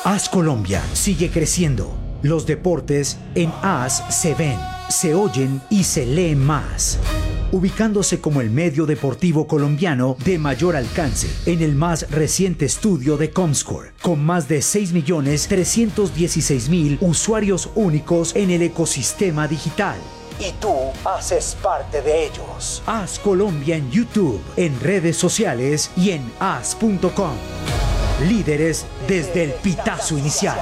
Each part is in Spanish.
AS Colombia sigue creciendo. Los deportes en AS se ven, se oyen y se leen más. Ubicándose como el medio deportivo colombiano de mayor alcance en el más reciente estudio de Comscore, con más de 6.316.000 usuarios únicos en el ecosistema digital. Y tú haces parte de ellos. AS Colombia en YouTube, en redes sociales y en as.com. Líderes desde el pitazo inicial.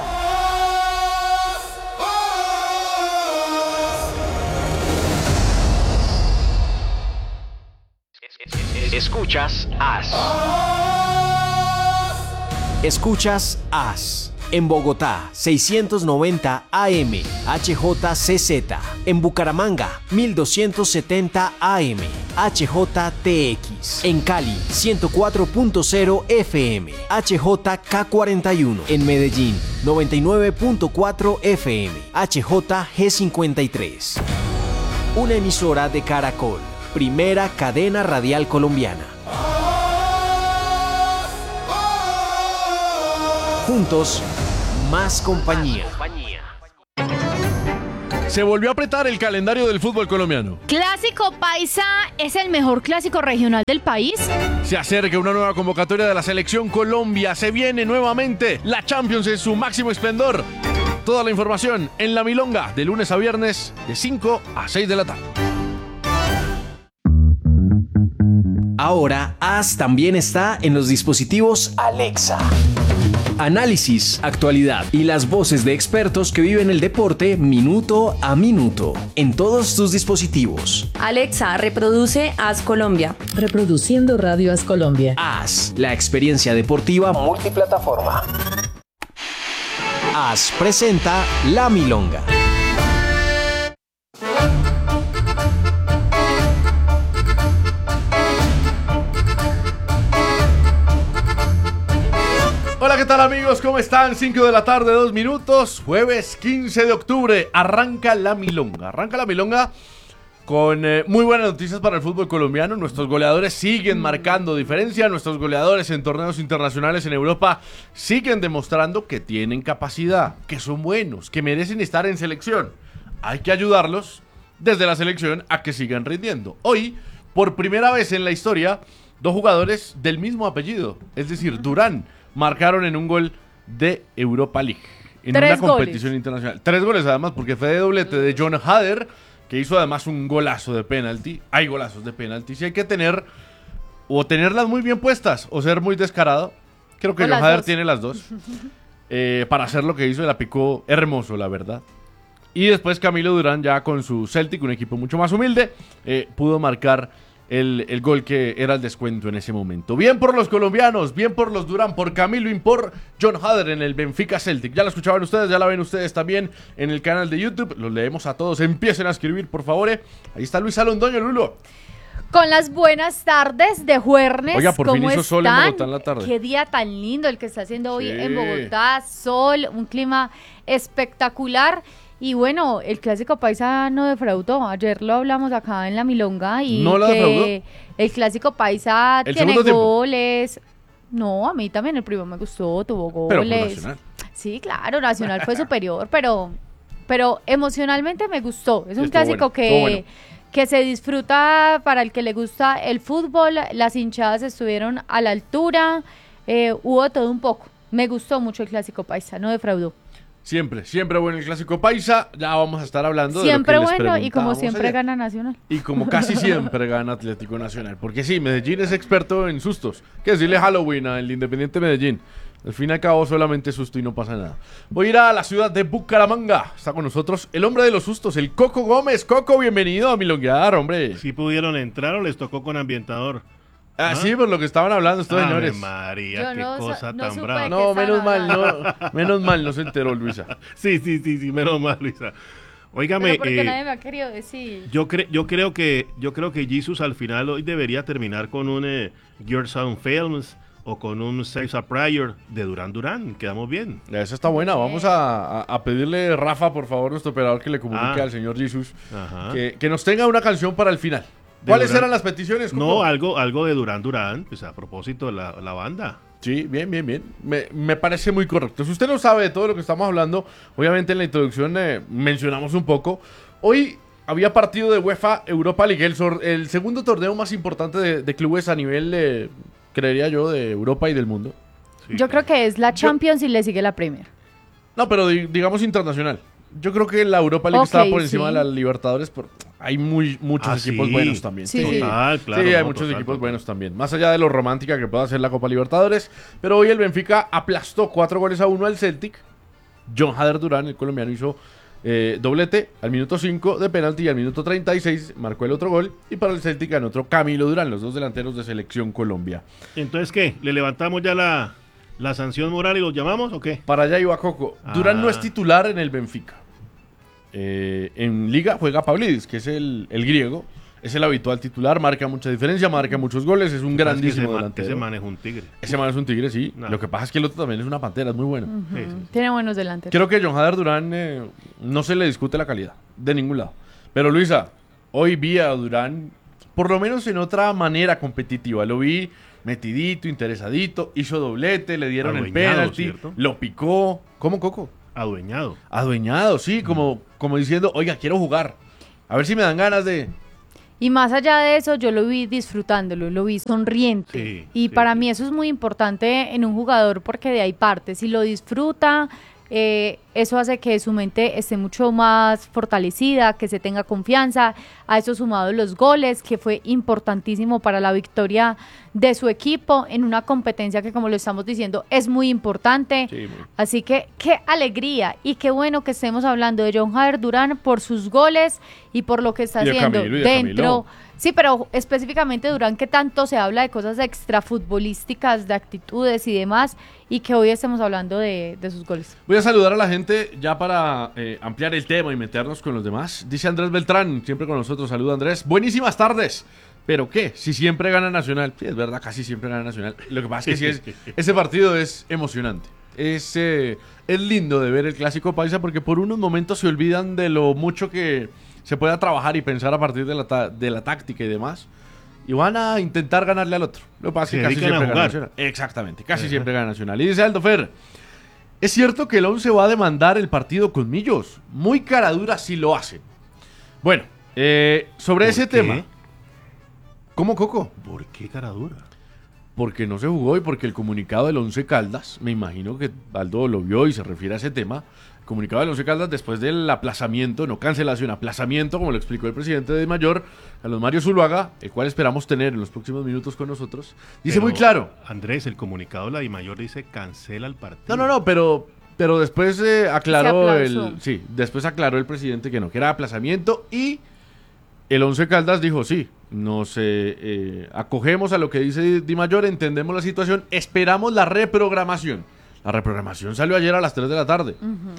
Escuchas AS. Escuchas AS. En Bogotá, 690 AM, HJCZ. En Bucaramanga, 1270 AM, HJTX. En Cali, 104.0 FM, HJK41. En Medellín, 99.4 FM, HJG53. Una emisora de Caracol, primera cadena radial colombiana. Juntos, más compañía. Se volvió a apretar el calendario del fútbol colombiano. Clásico Paisa es el mejor clásico regional del país. Se acerca una nueva convocatoria de la Selección Colombia. Se viene nuevamente la Champions en su máximo esplendor. Toda la información en La Milonga, de lunes a viernes, de 5 a 6 de la tarde. Ahora, AS también está en los dispositivos Alexa. Análisis, actualidad y las voces de expertos que viven el deporte minuto a minuto en todos tus dispositivos. Alexa, reproduce AS Colombia. Reproduciendo Radio AS Colombia. AS, la experiencia deportiva multiplataforma. AS presenta La Milonga. Hola, ¿qué tal amigos? ¿Cómo están? 5 de la tarde, 2 minutos. Jueves 15 de octubre. Arranca La Milonga. Arranca La Milonga con muy buenas noticias para el fútbol colombiano. Nuestros goleadores siguen marcando diferencia. Nuestros goleadores en torneos internacionales en Europa siguen demostrando que tienen capacidad, que son buenos, que merecen estar en selección. Hay que ayudarlos desde la selección a que sigan rindiendo. Hoy, por primera vez en la historia, dos jugadores del mismo apellido, es decir, Durán, marcaron en un gol de Europa League, en una competición internacional. 3 goles además, porque fue de doblete de John Hader, que hizo además un golazo de penalti. Hay golazos de penalti. Si hay que tener, o tenerlas muy bien puestas, o ser muy descarado. Creo que John Hader tiene las dos. Para hacer lo que hizo, la picó hermoso, la verdad. Y después Camilo Durán, ya con su Celtic, un equipo mucho más humilde, pudo marcar el gol que era el descuento en ese momento. Bien por los colombianos, bien por los Durán, por Camilo y por John Hader en el Benfica Celtic. Ya lo escuchaban ustedes, ya la ven ustedes también en el canal de YouTube. Los leemos a todos, empiecen a escribir, por favor. Ahí está Luisa Londoño, Lulo. Con las buenas tardes de Juernes. Oiga, por fin hizo sol en Bogotá en la tarde. Qué día tan lindo el que está haciendo hoy en Bogotá. Sol, un clima espectacular. Y bueno, el clásico paisa no defraudó. Ayer lo hablamos acá en La Milonga y ¿No lo defraudó? El clásico paisa ¿El tiene segundo goles. Tiempo? No, a mí también el primero me gustó, tuvo goles. Pero por Nacional. Sí, claro, Nacional fue superior, pero emocionalmente me gustó. Es un Estuvo clásico bueno. que se disfruta para el que le gusta el fútbol. Las hinchadas estuvieron a la altura, hubo todo un poco. Me gustó mucho el clásico paisa, no defraudó. Siempre bueno el clásico paisa. Ya vamos a estar hablando siempre de lo que bueno les y como siempre ayer. Gana Nacional. Y como casi siempre gana Atlético Nacional. Porque sí, Medellín es experto en sustos. Que decirle Halloween al Independiente Medellín. Al fin y al cabo solamente susto y no pasa nada. Voy a ir a la ciudad de Bucaramanga. Está con nosotros el hombre de los sustos, el Coco Gómez. Coco, bienvenido a Milonguear, hombre. ¿Sí pudieron entrar o les tocó con ambientador? Sí, por lo que estaban hablando estos señores. María, qué cosa no tan brava. No, menos mal no se enteró Luisa. Sí, menos mal, Luisa. Óigame, porque nadie me ha querido decir. Yo creo que Jesus al final hoy debería terminar con un Georgetown Films o con un Saves a Prayer de Durán Durán. Quedamos bien. Esa está buena. Vamos a pedirle, Rafa, por favor, nuestro operador, que le comunique al señor Jesus que nos tenga una canción para el final. ¿Cuáles Durán. eran las peticiones, Coco? No, algo de Durán, pues a propósito de la banda. Sí, bien. Me parece muy correcto. Si usted no sabe de todo lo que estamos hablando, obviamente en la introducción mencionamos un poco. Hoy había partido de UEFA Europa League, el segundo torneo más importante de clubes a nivel, creería yo, de Europa y del mundo. Sí, Yo creo que es la Champions y le sigue la Premier. No, pero digamos internacional. Yo creo que la Europa League Ok, estaba por encima sí. de la Libertadores. Hay muchos equipos sí. buenos también. Sí, sí. Total, claro. Sí, hay no, muchos total, equipos total. buenos también. Más allá de lo romántica que pueda ser la Copa Libertadores. Pero hoy el Benfica aplastó 4-1 al Celtic. John Hader Durán, el colombiano, hizo doblete al minuto 5 de penalti y al minuto 36 marcó el otro gol. Y para el Celtic ganó otro Camilo Durán, los dos delanteros de Selección Colombia. Entonces, ¿qué? ¿Le levantamos ya la sanción moral y los llamamos o qué? Para allá iba Coco. Durán no es titular en el Benfica. En Liga juega Pavlidis, que es el griego. Es el habitual titular, marca mucha diferencia, marca muchos goles, es un grandísimo delantero. Ese man es un tigre. Ese man es un tigre, sí. No. Lo que pasa es que el otro también es una pantera, es muy bueno. Sí, sí. Tiene buenos delanteros. Creo que John Hader Durán no se le discute la calidad, de ningún lado. Pero Luisa, hoy vi a Durán, por lo menos en otra manera competitiva. Lo vi metidito, interesadito, hizo doblete, le dieron el Adueñado, penalti, ¿cierto? lo picó. ¿Cómo, Coco? Adueñado. Adueñado, sí, como diciendo, oiga, quiero jugar. A ver si me dan ganas de... Y más allá de eso, yo lo vi disfrutándolo, lo vi sonriente. Sí, y sí, para sí. mí eso es muy importante en un jugador porque de ahí parte. Si lo disfruta, eso hace que su mente esté mucho más fortalecida, que se tenga confianza. A eso sumado los goles, que fue importantísimo para la victoria de su equipo en una competencia que, como lo estamos diciendo, es muy importante. Sí, muy. Así que qué alegría y qué bueno que estemos hablando de John Hader Durán por sus goles y por lo que está Y de haciendo Camilo, y de dentro. Camilo. Sí, pero específicamente Durán, que tanto se habla de cosas extrafutbolísticas, de actitudes y demás, y que hoy estemos hablando de sus goles. Voy a saludar a la gente ya para ampliar el tema y meternos con los demás. Dice Andrés Beltrán, siempre con nosotros. Saluda, Andrés. Buenísimas tardes. ¿Pero qué? Si siempre gana Nacional. Sí, es verdad, casi siempre gana Nacional. Lo que pasa es que ese partido es emocionante. Es lindo de ver el Clásico Paisa porque por unos momentos se olvidan de lo mucho que se pueda trabajar y pensar a partir de la táctica y demás. Y van a intentar ganarle al otro. Lo que pasa es que Se casi dedican a siempre gana jugar. Nacional. Exactamente, casi siempre gana Nacional. Y dice Aldo Fer, es cierto que el 11 va a demandar el partido con Millos. Muy cara dura si lo hacen. Bueno, sobre ¿Por ese qué? tema. ¿Cómo, Coco? ¿Por qué cara dura? Porque no se jugó y porque el comunicado del Once Caldas, me imagino que Aldo lo vio y se refiere a ese tema. El comunicado del Once Caldas después del aplazamiento, no cancelación, aplazamiento, como lo explicó el presidente de Mayor, Carlos Mario Zuluaga, el cual esperamos tener en los próximos minutos con nosotros, dice Pero, muy claro. Andrés, el comunicado de la DIMAYOR dice cancela el partido. No, pero después aclaró Se aplazó. después aclaró el presidente que no, que era aplazamiento y el Once Caldas dijo sí, nos acogemos a lo que dice Di Mayor, entendemos la situación, esperamos la reprogramación. La reprogramación salió ayer a las 3 de la tarde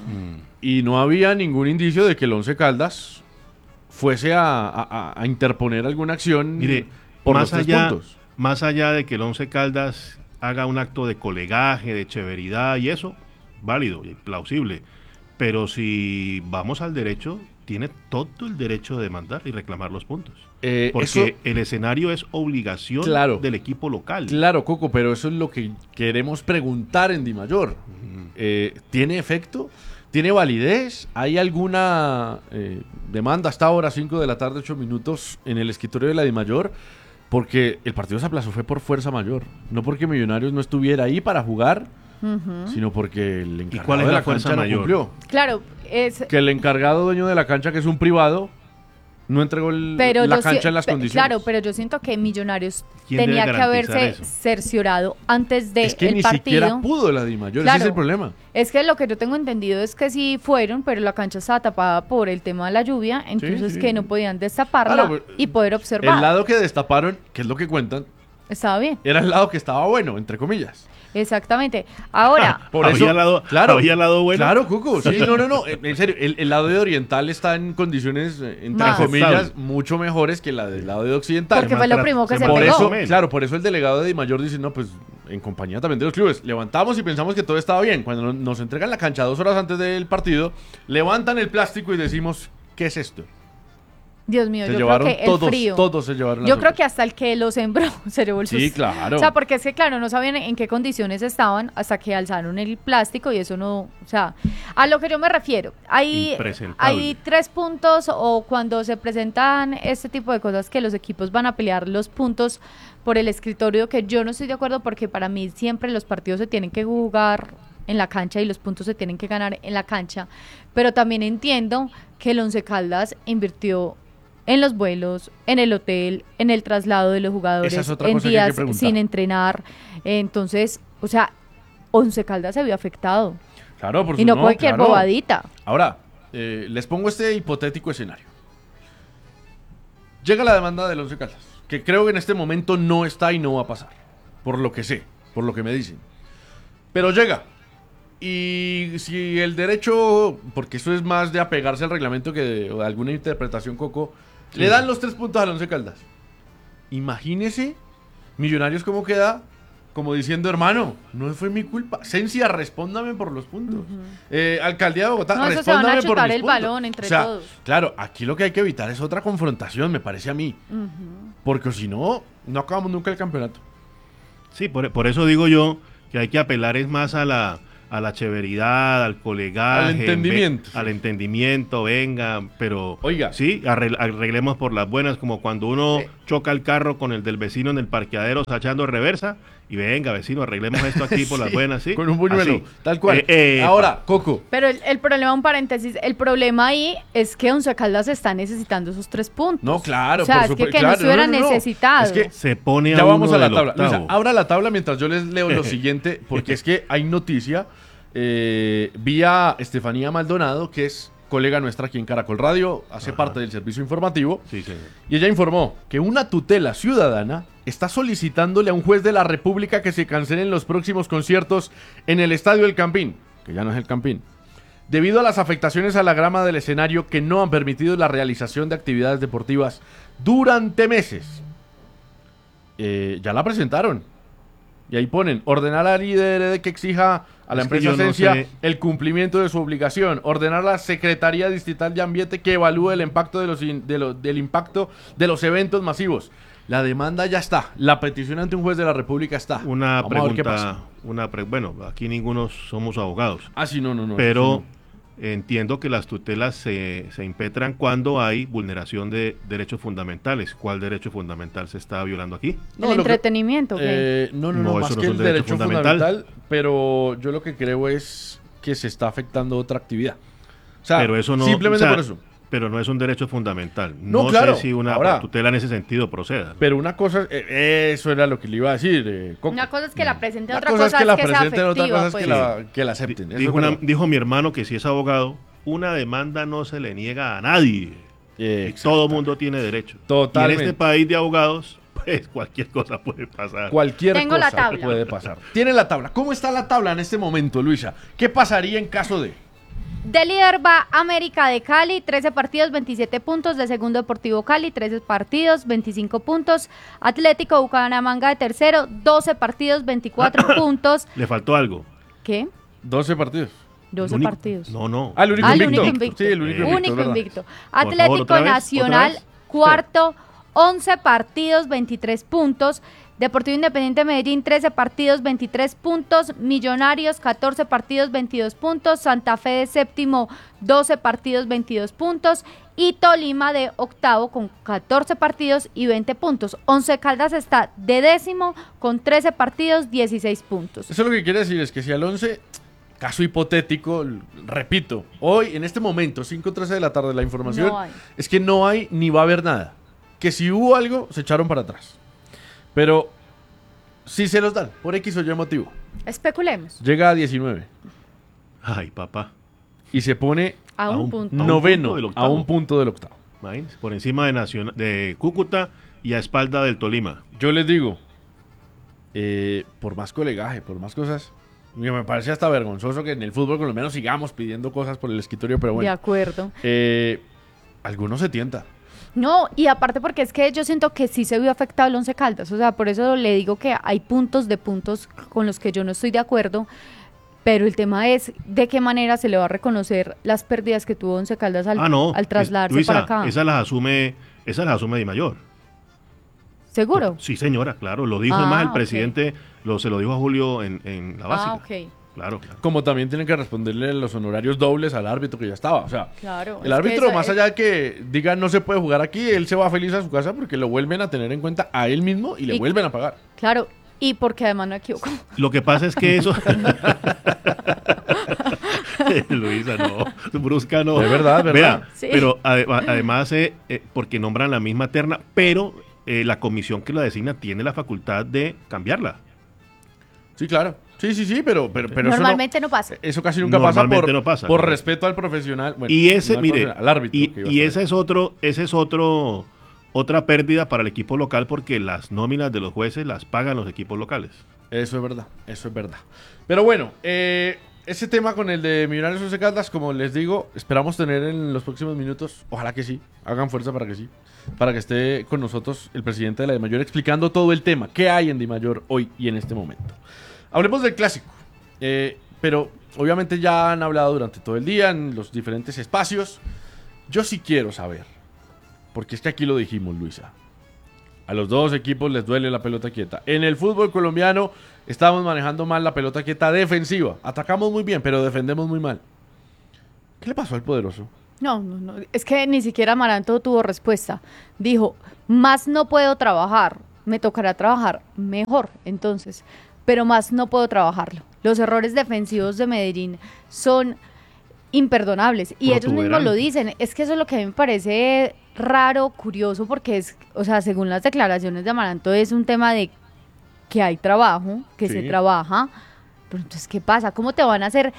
y no había ningún indicio de que el Once Caldas fuese a interponer alguna acción Mire, por los 3 puntos. más allá de que el Once Caldas haga un acto de colegaje, de chéveridad y eso, válido y plausible. Pero si vamos al derecho, tiene todo el derecho de demandar y reclamar los puntos. Porque Eso- el escenario es obligación Claro. del equipo local. Claro, Coco, pero eso es lo que queremos preguntar en Di Mayor. ¿Tiene efecto? ¿Tiene validez? ¿Hay alguna demanda hasta ahora, 5 de la tarde, 8 minutos, en el escritorio de la Di Mayor? Porque el partido se aplazó fue por fuerza mayor. No porque Millonarios no estuviera ahí para jugar, sino porque el encargado cuál es de la la fuerza cancha no mayor? cumplió. Claro, es... Que el encargado dueño de la cancha, que es un privado, no entregó Pero la yo cancha si- en las pe- condiciones. Claro, pero yo siento que Millonarios ¿Quién tenía debe que haberse garantizar eso? cerciorado antes del es que ni partido. siquiera pudo la Di Mayor, ese Claro. es el problema. Es que lo que yo tengo entendido es que sí fueron, pero la cancha estaba tapada por el tema de la lluvia, entonces sí. que no podían destaparla Claro, y poder observar. El lado que destaparon, que es lo que cuentan, Estaba bien, era el lado que estaba bueno, entre comillas. exactamente. Ahora, Por ¿Había eso, lado- claro, había lado bueno? Claro, Cuco, sí, no, en serio, el lado de Oriental está en condiciones, entre Más. comillas, Aceptable. mucho mejores que la del lado de Occidental. porque fue lo primo que se Por pegó. eso, claro, por eso el delegado de Di Mayor dice, no, pues, en compañía también de los clubes, levantamos y pensamos que todo estaba bien. Cuando nos entregan la cancha 2 horas antes del partido, levantan el plástico y decimos, ¿qué es esto? Dios mío, Se yo llevaron creo que todos, el frío. todos se llevaron Yo las creo sorpresas. que hasta el que lo sembró se llevó el Sí, susto. claro. O sea, porque es que, claro, no sabían en qué condiciones estaban hasta que alzaron el plástico y eso no... O sea, a lo que yo me refiero, hay Impresentable. 3 puntos o cuando se presentan este tipo de cosas que los equipos van a pelear los puntos por el escritorio, que yo no estoy de acuerdo porque para mí siempre los partidos se tienen que jugar en la cancha y los puntos se tienen que ganar en la cancha, pero también entiendo que el Once Caldas invirtió en los vuelos, en el hotel, en el traslado de los jugadores, Esa es otra en cosa que hay que días preguntar. sin entrenar. Entonces, o sea, Once Caldas se vio afectado. Claro, por Y no supuesto, cualquier claro. bobadita. Ahora, les pongo este hipotético escenario. Llega la demanda del Once Caldas, que creo que en este momento no está y no va a pasar, por lo que sé, por lo que me dicen. Pero llega. Y si el derecho, porque eso es más de apegarse al reglamento que de alguna interpretación, Coco, le dan los 3 puntos al Once Caldas. Imagínese, Millonarios cómo queda, como diciendo, hermano, no fue mi culpa. Cencia, respóndame por los puntos. Alcaldía de Bogotá, No, eso se van a respóndame por chutar mis el puntos. balón entre O sea, todos. claro, aquí lo que hay que evitar es otra confrontación, me parece a mí. Porque si no, no acabamos nunca el campeonato. Sí, por eso digo yo que hay que apelar es más a la severidad, al colegaje, Al entendimiento. al entendimiento, venga, pero Oiga. sí, arreglemos por las buenas, como cuando uno choca el carro con el del vecino en el parqueadero echando reversa, y venga, vecino, arreglemos esto aquí por las Sí, buenas, ¿sí? con un buñuelo, Así. tal cual. Ahora, Ahora, Coco, Pero el problema, un paréntesis, el problema ahí es que Once Caldas está necesitando esos 3 puntos. no, claro, O sea, por es que supuesto. no claro, estuviera necesitado. Es que se pone ya a vamos uno a la del tabla. octavo. Luisa, abra la tabla mientras yo les leo lo siguiente, porque es que hay noticia vía Estefanía Maldonado, que es colega nuestra aquí en Caracol Radio, hace parte del servicio informativo, Sí, señor. y ella informó que una tutela ciudadana está solicitándole a un juez de la República que se cancelen los próximos conciertos en el Estadio El Campín, que ya no es El Campín, debido a las afectaciones a la grama del escenario que no han permitido la realización de actividades deportivas durante meses. Ya la presentaron. Y ahí ponen, ordenar al líder de que exija a la Es que empresa yo no Cencia sé. el cumplimiento de su obligación, ordenar a la Secretaría Distrital de Ambiente que evalúe el impacto del impacto de los eventos masivos. La demanda ya está, la petición ante un juez de la República está. Una Vamos a ver qué pasa. pregunta, bueno, aquí ninguno somos abogados, Ah, sí, no. pero sí, entiendo que las tutelas se impetran cuando hay vulneración de derechos fundamentales. ¿Cuál derecho fundamental se está violando aquí? no. el Lo que- entretenimiento, ¿ok? No, No, más eso no que es el un derecho derecho fundamental. fundamental, pero yo lo que creo es que se está afectando otra actividad. O sea, Pero eso no, simplemente o sea, por eso. Pero no es un derecho fundamental. No, No, claro. sé si una Ahora- tutela en ese sentido proceda. Pero una cosa, eso era lo que le iba a decir, Coco. Una cosa es que la presenten, Una otra cosa es que la sea presenten, otra afectiva, cosa es pues. que la acepten. Eso Dijo, es verdad. dijo mi hermano que si es abogado, una demanda no se le niega a nadie. Todo mundo tiene derecho. Totalmente. Y en este país de abogados, pues cualquier cosa puede pasar. Cualquier Tengo la cosa tabla. puede pasar. Tiene la tabla. ¿Cómo está la tabla en este momento, Luisa? ¿Qué pasaría en caso de...? De líder va América de Cali, 13 partidos, 27 puntos. De segundo Deportivo Cali, 13 partidos, 25 puntos. Atlético Bucaramanga de tercero, 12 partidos, 24 puntos. Le faltó algo. ¿Qué? 12 partidos. 12 El único- partidos. No. Ah, el único Ah, el invicto. único invicto. Sí, el único invicto. Único es verdad. invicto. favor, Atlético ¿otra vez? Nacional, ¿Otra vez? cuarto, 11 partidos, 23 puntos. Deportivo Independiente Medellín, 13 partidos, 23 puntos. Millonarios, 14 partidos, 22 puntos. Santa Fe de séptimo, 12 partidos, 22 puntos. Y Tolima de octavo con 14 partidos y 20 puntos. Once Caldas está de décimo con 13 partidos, 16 puntos. Eso lo que quiere decir es que si al 11, caso hipotético, repito, hoy, en este momento, 5:13 de la tarde, la información No hay. es que no hay ni va a haber nada. Que si hubo algo, se echaron para atrás. Pero si se los dan, por X o Y motivo, Especulemos. llega a 19 Ay, papá. y se pone A un punto. noveno del a octavo. un punto del octavo. Imagínense, por encima de Cúcuta y a espalda del Tolima. Yo les digo, por más colegaje, por más cosas, me parece hasta vergonzoso que en el fútbol colombiano sigamos pidiendo cosas por el escritorio, pero De bueno, acuerdo. algunos se tienta. No, y aparte porque es que yo siento que sí se vio afectado el Once Caldas, o sea, por eso le digo que hay puntos con los que yo no estoy de acuerdo, Pero el tema es de qué manera se le va a reconocer las pérdidas que tuvo Once Caldas al trasladarse Luisa, para acá. Esas las asume Di Mayor. ¿Seguro? Sí, señora, claro. Lo dijo más el presidente, se lo dijo a Julio en la básica. Ok. Claro. Como también tienen que responderle los honorarios dobles al árbitro que ya estaba. O sea, Claro, el árbitro, más allá de que diga no se puede jugar aquí, él se va feliz a su casa porque lo vuelven a tener en cuenta a él mismo y le vuelven a pagar. Claro, y porque además no equivoco. Lo que pasa es que eso... Luisa, no. Brusca no. De verdad, ¿verdad? Vea, Sí. pero además, porque nombran la misma terna, pero la comisión que la designa tiene la facultad de cambiarla. Sí, claro. Sí, pero Normalmente no pasa. Eso casi nunca Normalmente no pasa, por claro. respeto al profesional. Bueno, Y ese, no al mire, profesional, al árbitro. y ese es otra pérdida para el equipo local porque las nóminas de los jueces las pagan los equipos locales. Eso es verdad. Pero bueno, ese tema con el de Millonarios Once Caldas, como les digo, esperamos tener en los próximos minutos, ojalá que sí, hagan fuerza para que sí, para que esté con nosotros el presidente de la DIMAYOR explicando todo el tema, qué hay en DIMAYOR hoy y en este momento. Hablemos del clásico, pero obviamente ya han hablado durante todo el día en los diferentes espacios. Yo sí quiero saber, porque es que aquí lo dijimos, Luisa. A los dos equipos les duele la pelota quieta. En el fútbol colombiano estamos manejando mal la pelota quieta defensiva. Atacamos muy bien, pero defendemos muy mal. ¿Qué le pasó al poderoso? No. Es que ni siquiera Amaranto tuvo respuesta. Dijo, más no puedo trabajar. Me tocará trabajar mejor, entonces. Pero más no puedo trabajarlo. Los errores defensivos de Medellín son imperdonables. Y ellos mismos lo dicen. Es que eso es lo que a mí me parece raro, curioso, porque es, o sea, según las declaraciones de Amaranto, es un tema de que hay trabajo, que se trabaja. Pero entonces, ¿qué pasa? ¿Cómo te van a hacer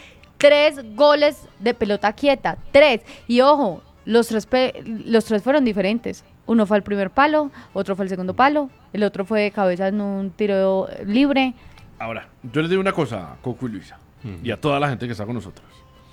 3 goles de pelota quieta? 3. Y ojo, los tres fueron diferentes. Uno fue al primer palo, otro fue al segundo palo, el otro fue de cabeza en un tiro libre. Ahora, yo les digo una cosa a Coco y Luisa, y a toda la gente que está con nosotros.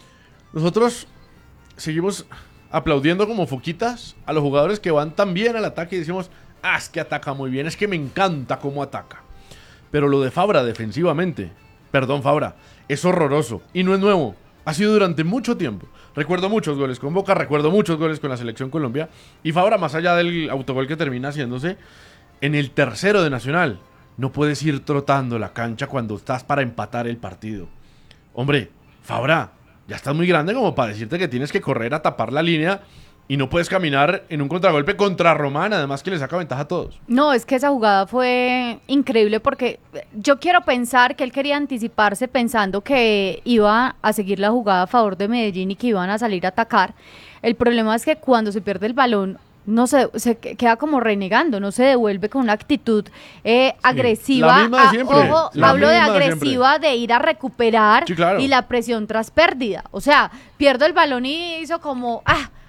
Nosotros seguimos aplaudiendo como foquitas a los jugadores que van tan bien al ataque y decimos, es que ataca muy bien, es que me encanta cómo ataca. Pero lo de Fabra defensivamente, perdón Fabra, es horroroso y no es nuevo. Ha sido durante mucho tiempo. Recuerdo muchos goles con Boca, recuerdo muchos goles con la Selección Colombia. Y Fabra, más allá del autogol que termina haciéndose, en el tercero de Nacional, no puedes ir trotando la cancha cuando estás para empatar el partido. Hombre, Fabra, ya estás muy grande como para decirte que tienes que correr a tapar la línea y no puedes caminar en un contragolpe contra Román, además que le saca ventaja a todos. No, es que esa jugada fue increíble porque yo quiero pensar que él quería anticiparse pensando que iba a seguir la jugada a favor de Medellín y que iban a salir a atacar. El problema es que cuando se pierde el balón, no se queda como renegando, no se devuelve con una actitud agresiva. La misma de siempre. Ojo, La hablo de misma de agresiva, de ir a recuperar, Sí, claro. y la presión tras pérdida. O sea, pierdo el balón y hizo como,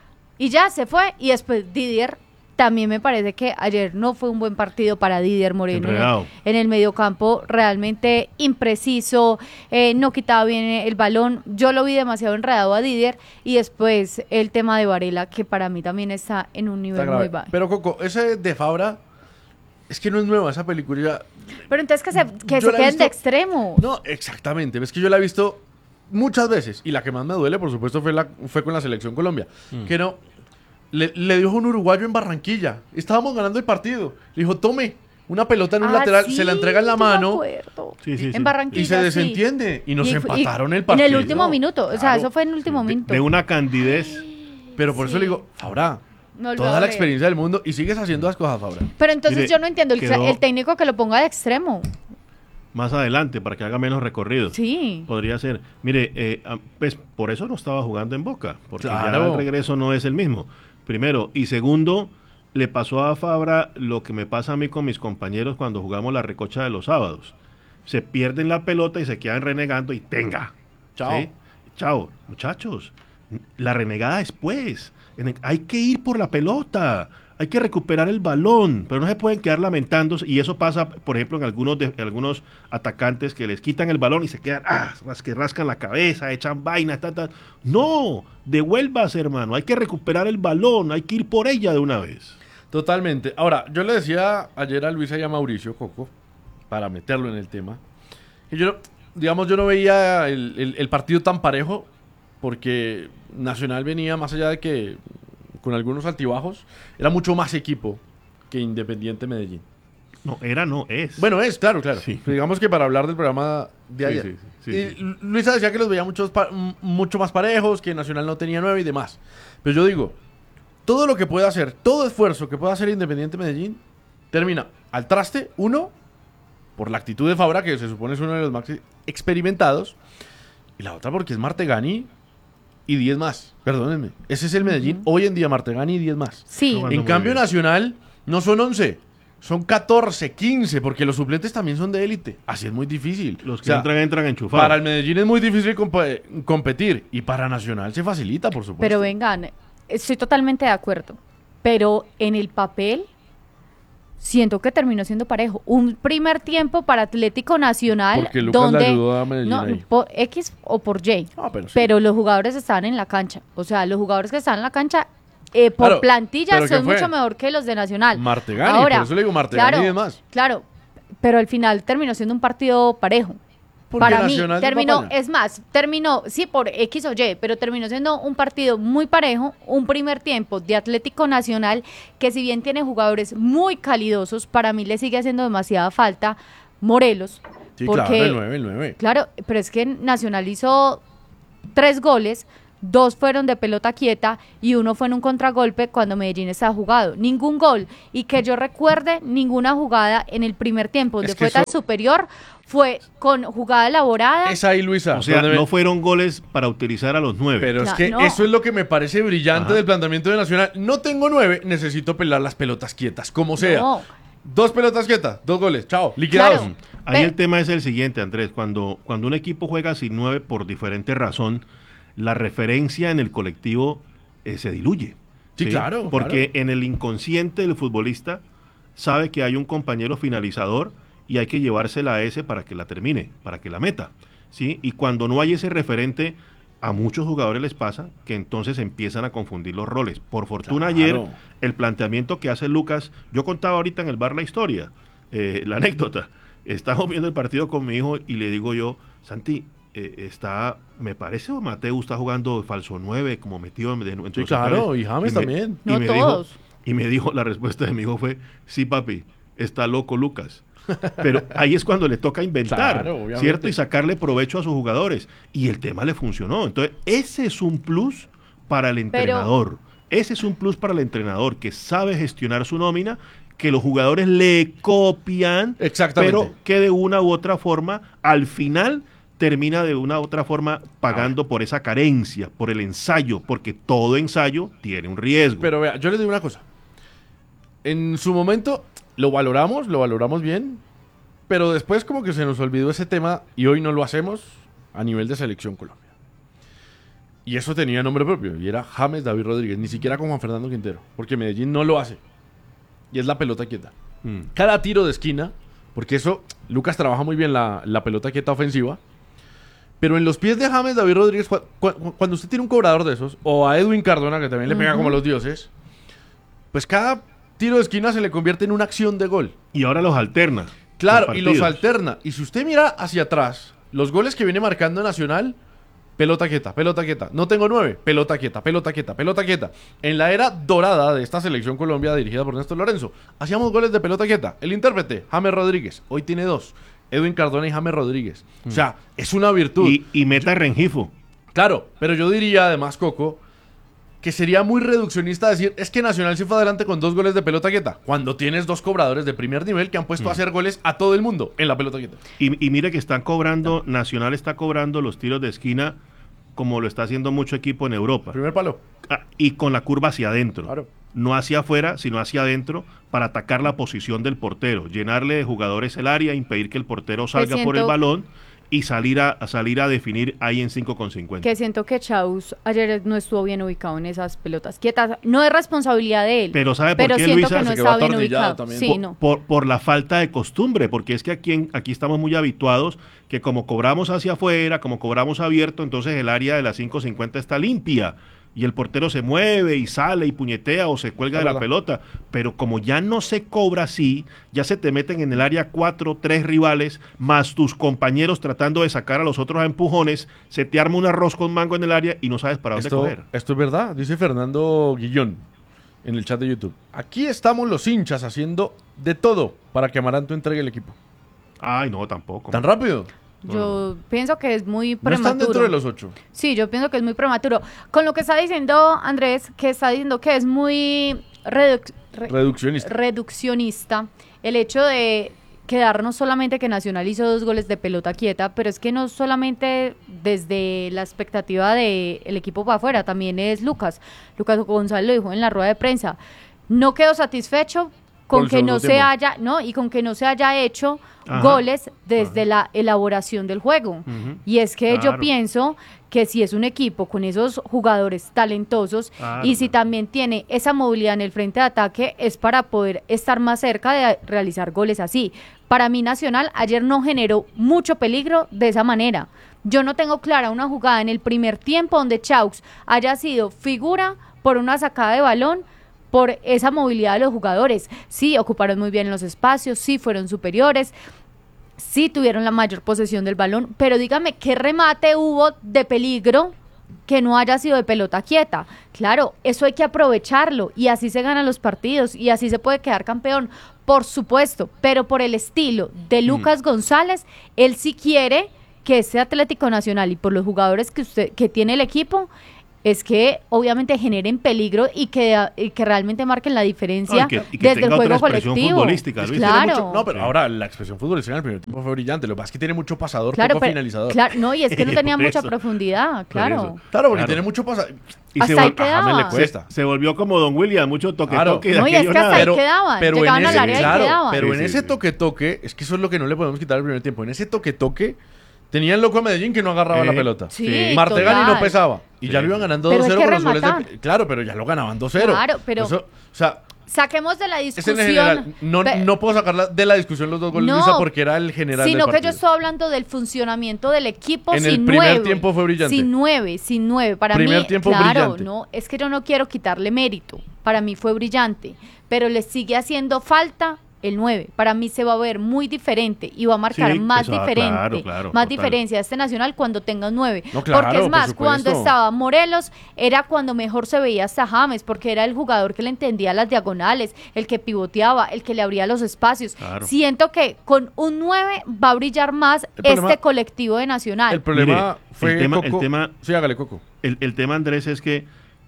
y ya se fue. Y después Didier, también me parece que ayer no fue un buen partido para Didier Moreno en el mediocampo, realmente impreciso, no quitaba bien el balón. Yo lo vi demasiado enredado a Didier, y después el tema de Varela, que para mí también está en un nivel muy bajo. Pero Coco, ese de Fabra, es que no es nueva esa película. Pero entonces que se Yo la he queden visto- de extremo. No, exactamente. Es que yo la he visto muchas veces. Y la que más me duele, por supuesto, fue con la Selección Colombia. Que no, le dijo un uruguayo en Barranquilla. Estábamos ganando el partido. Le dijo, tome una pelota en un lateral, Sí, se la entrega en la yo me mano acuerdo. Sí. En Barranquilla, y se sí. desentiende. Y nos Y empataron el partido. En el último minuto, o sea, Claro. eso fue en el último minuto. De una candidez. Pero por eso le digo, Fabra, No lo toda veo la leer. experiencia del mundo y sigues haciendo las cosas, Fabra. Pero entonces Mire, yo no entiendo quedó- el técnico que lo ponga de extremo. Más adelante, para que haga menos recorrido. Sí. Podría ser. Mire, pues por eso no estaba jugando en Boca, porque ya Claro. el regreso no es el mismo. Primero. Y segundo, le pasó a Fabra lo que me pasa a mí con mis compañeros cuando jugamos la recocha de los sábados. Se pierden la pelota y se quedan renegando y tenga. Chao. ¿Sí? Chao. Muchachos, la renegada después. Hay que ir por la pelota. Hay que recuperar el balón, pero no se pueden quedar lamentándose. Y eso pasa, por ejemplo, en algunos atacantes que les quitan el balón y se quedan, que rascan la cabeza, echan vaina, No, devuélvase, hermano. Hay que recuperar el balón, hay que ir por ella de una vez. Totalmente. Ahora, yo le decía ayer a Luisa y a Mauricio, Coco, para meterlo en el tema, que yo digamos, yo no veía el partido tan parejo porque Nacional venía más allá de que con algunos altibajos, era mucho más equipo que Independiente Medellín. No es. Bueno, claro. Sí. Pero digamos que para hablar del programa de ayer. Sí. Luisa decía que los veía mucho más parejos, que Nacional no tenía 9 y demás. Pero yo digo, todo lo que pueda hacer, todo esfuerzo que pueda hacer Independiente Medellín, termina al traste, uno, por la actitud de Fabra, que se supone es uno de los más experimentados, y la otra porque es Martegani y 10 más. Perdónenme. Ese es el Medellín. Hoy en día Martegani y 10 más. Sí. Jugando En muy cambio bien. Nacional no son 11, son 14, 15, porque los suplentes también son de élite. Así es muy difícil. Los O que sea, entran enchufados. para el Medellín es muy difícil competir y para Nacional se facilita, por supuesto. Pero vengan, estoy totalmente de acuerdo. Pero en el papel, siento que terminó siendo parejo. Un primer tiempo para Atlético Nacional, Porque Lucas donde le ayudó a Medellín no, ahí. por X o por Y. Ah, pero sí. Pero los jugadores estaban en la cancha. O sea, los jugadores que estaban en la cancha por Claro, plantilla ¿pero qué son fue? mucho mejor que los de Nacional. Martegani, por eso le digo Martegani y demás. Claro, pero al final terminó siendo un partido parejo. Porque Para mí Nacional terminó, acompaña. sí, por X o Y, pero terminó siendo un partido muy parejo, un primer tiempo de Atlético Nacional, que si bien tiene jugadores muy calidosos, para mí le sigue haciendo demasiada falta Morelos. Sí, porque, claro, el 9. Claro, pero es que Nacional hizo 3 goles, 2 fueron de pelota quieta y 1 fue en un contragolpe cuando Medellín estaba jugado. Ningún gol. Y que yo recuerde, ninguna jugada en el primer tiempo donde Es que fue tan eso- superior fue con jugada elaborada. Es ahí, Luisa. O sea, donde no fueron goles para utilizar a los 9. Pero es No, que no. eso es lo que me parece brillante Ajá. del planteamiento de Nacional. No tengo 9, necesito pelar las pelotas quietas, como sea. No. 2 pelotas quietas, 2 goles, chao, liquidados. Claro. Ahí Ve- el tema es el siguiente, Andrés. Cuando un equipo juega sin 9 por diferente razón, la referencia en el colectivo se diluye. Sí, claro, Porque en el inconsciente del futbolista sabe que hay un compañero finalizador y hay que llevársela a ese para que la termine, para que la meta. ¿Sí? Y cuando no hay ese referente, a muchos jugadores les pasa que entonces empiezan a confundir los roles. Por fortuna Claro. ayer, el planteamiento que hace Lucas, yo contaba ahorita en el bar la historia, la anécdota. Estamos viendo el partido con mi hijo y le digo yo, Santi, me parece o Mateo está jugando falso 9, como metido en Sí, claro, y James también. No me todos. Dijo, y me dijo, la respuesta de mi hijo fue, sí papi, está loco Lucas. Pero ahí es cuando le toca inventar, Claro, obviamente. ¿cierto? Y sacarle provecho a sus jugadores. Y el tema le funcionó. Entonces, ese es un plus para el entrenador. Ese es un plus para el entrenador que sabe gestionar su nómina, que los jugadores le copian, Exactamente. pero que de una u otra forma, al final, termina de una u otra forma pagando por esa carencia, por el ensayo, porque todo ensayo tiene un riesgo. Pero vea, yo les digo una cosa. En su momento lo valoramos bien, pero después como que se nos olvidó ese tema y hoy no lo hacemos a nivel de Selección Colombia. Y eso tenía nombre propio, y era James David Rodríguez, ni siquiera con Juan Fernando Quintero, porque Medellín no lo hace. Y es la pelota quieta. Cada tiro de esquina, porque eso, Lucas trabaja muy bien la pelota quieta ofensiva, pero en los pies de James David Rodríguez, cuando usted tiene un cobrador de esos, o a Edwin Cardona, que también le pega como los dioses, pues cada tiro de esquina se le convierte en una acción de gol. Y ahora los alterna. Claro, y los partidos. alterna. Y si usted mira hacia atrás, los goles que viene marcando Nacional, pelota quieta, pelota quieta. No tengo 9, pelota quieta, pelota quieta, pelota quieta. En la era dorada de esta Selección Colombia dirigida por Néstor Lorenzo, hacíamos goles de pelota quieta. El intérprete, James Rodríguez, hoy tiene 2. Edwin Cardona y James Rodríguez. O sea, es una virtud. Y meta Rengifo. Claro, pero yo diría además, Coco, que sería muy reduccionista decir, es que Nacional se fue adelante con 2 goles de pelota quieta, cuando tienes 2 cobradores de primer nivel que han puesto a hacer goles a todo el mundo en la pelota quieta. Y mire que están cobrando, Nacional está cobrando los tiros de esquina como lo está haciendo mucho equipo en Europa. Primer palo. Y con la curva hacia adentro. Claro. No hacia afuera, sino hacia adentro para atacar la posición del portero, llenarle de jugadores el área, impedir que el portero salga por el siento- balón y salir a definir ahí en 5,50. Que siento que Chaus ayer no estuvo bien ubicado en esas pelotas quietas. No es responsabilidad de él. Pero ¿sabe por qué, siento Luisa? que no Se quedó estaba bien atornillado ubicado. también. Sí, no. Por la falta de costumbre, porque es que aquí estamos muy habituados que como cobramos hacia afuera, como cobramos abierto, entonces el área de las 5.50 está limpia y el portero se mueve y sale y puñetea o se cuelga de la pelota, pero como ya no se cobra así, ya se te meten en el área 4, 3 rivales, más tus compañeros tratando de sacar a los otros a empujones, se te arma un arroz con mango en el área y no sabes para dónde coger. Esto es verdad, dice Fernando Guillón en el chat de YouTube. Aquí estamos los hinchas haciendo de todo para que Amaranto entregue el equipo. Ay, no, tampoco. ¿Tan rápido? Yo pienso que es muy No prematuro. están dentro de los 8. Sí, yo pienso que es muy prematuro. Con lo que está diciendo Andrés, que está diciendo que es muy reduccionista el hecho de quedarnos solamente que Nacional hizo 2 goles de pelota quieta, pero es que no solamente desde la expectativa del equipo para afuera, también es Lucas González lo dijo en la rueda de prensa, no quedó satisfecho con que no se haya, ¿no? Y con que no se haya hecho goles desde la elaboración del juego. Y es que yo pienso que si es un equipo con esos jugadores talentosos y si también tiene esa movilidad en el frente de ataque, es para poder estar más cerca de realizar goles así. Para mí Nacional ayer no generó mucho peligro de esa manera. Yo no tengo clara una jugada en el primer tiempo donde Chaux haya sido figura por una sacada de balón, por esa movilidad de los jugadores. Sí, ocuparon muy bien los espacios, sí fueron superiores, sí tuvieron la mayor posesión del balón, pero dígame, ¿qué remate hubo de peligro que no haya sido de pelota quieta? Claro, eso hay que aprovecharlo y así se ganan los partidos y así se puede quedar campeón, por supuesto, pero por el estilo de Lucas González, él sí quiere que ese Atlético Nacional y por los jugadores que tiene el equipo, es que obviamente generen peligro y que realmente marquen la diferencia desde el juego colectivo. Luis. Claro. No, pero ahora la expresión futbolística en el primer tiempo fue brillante. Lo que pasa es que tiene mucho pasador, poco finalizador. Claro, no, y es que no tenía mucha profundidad, claro. Claro, porque tiene mucho pasador. Y hasta ahí quedaba. Le cuesta. Se volvió como Don William, mucho toque-toque. No, y es que hasta ahí quedaban. Llegaban al área y quedaban. Pero en ese toque-toque, es que eso es lo que no le podemos quitar al primer tiempo. En ese toque-toque, tenía el loco a Medellín que no agarraba la pelota. Sí, Martegani no pesaba. Y ya lo iban ganando 2-0 con los goles rematan. Claro, pero ya lo ganaban 2-0. Claro, pero Eso, o sea, saquemos de la discusión. es en general. No puedo sacar de la discusión los 2 goles, Luisa, porque era el general del sino partido. que yo estoy hablando del funcionamiento del equipo en sin el primer 9. tiempo fue brillante. Sin 9. Para Primer mí, tiempo claro, brillante. no, es que yo no quiero quitarle mérito. Para mí fue brillante, pero le sigue haciendo falta el 9. Para mí se va a ver muy diferente y va a marcar más diferente, más diferencia este Nacional cuando tenga un 9. No, claro, porque es más, por cuando supuesto. estaba Morelos era cuando mejor se veía hasta James, porque era el jugador que le entendía las diagonales, el que pivoteaba, el que le abría los espacios. Claro. Siento que con un 9 va a brillar más colectivo de Nacional. El problema fue el Coco. tema, Sí, hágale, Coco. el tema, Andrés, es que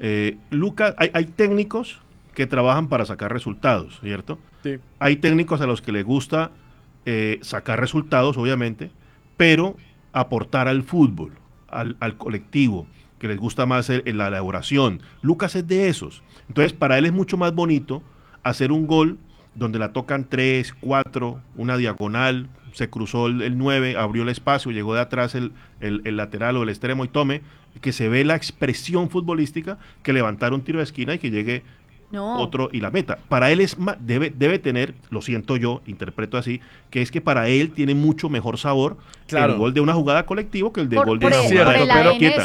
Lucas, hay técnicos que trabajan para sacar resultados, ¿cierto? Sí. Hay técnicos a los que les gusta sacar resultados, obviamente, pero aportar al fútbol, al colectivo, que les gusta más la elaboración. Lucas es de esos. Entonces, para él es mucho más bonito hacer un gol donde la tocan 3, 4, una diagonal, se cruzó el 9, abrió el espacio, llegó de atrás el lateral o el extremo y tome, que se ve la expresión futbolística, que levantar un tiro de esquina y que llegue otro y la meta. Para él es debe tener, lo siento yo, interpreto así, que es que para él tiene mucho mejor sabor el gol de una jugada colectiva que el de gol de una jugada quieta.